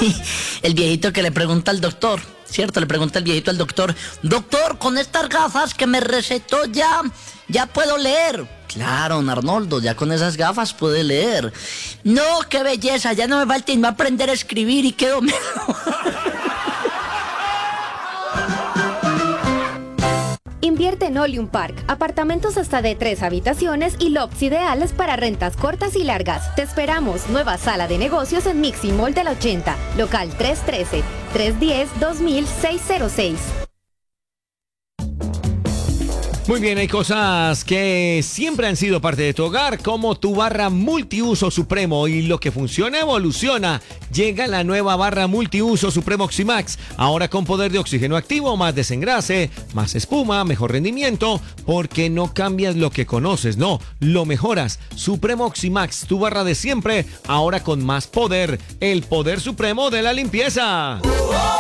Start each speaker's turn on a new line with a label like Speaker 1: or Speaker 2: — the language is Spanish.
Speaker 1: El viejito que le pregunta al doctor, ¿cierto? Le pregunta el viejito al doctor, doctor, con estas gafas que me recetó ya puedo leer. Claro, don Arnoldo, ya con esas gafas puede leer. No, qué belleza, ya no me falta ni aprender a escribir y quedo mejor.
Speaker 2: Invierte en Olium Park, apartamentos hasta de 3 habitaciones y lofts ideales para rentas cortas y largas. Te esperamos, nueva sala de negocios en Mixi Mall del 80, local 313-310-2606.
Speaker 3: Muy bien, hay cosas que siempre han sido parte de tu hogar, como tu barra multiuso Supremo, y lo que funciona evoluciona. Llega la nueva barra multiuso Supremo Oximax, ahora con poder de oxígeno activo, más desengrase, más espuma, mejor rendimiento, porque no cambias lo que conoces, no, lo mejoras. Supremo Oximax, tu barra de siempre, ahora con más poder, el poder supremo de la limpieza.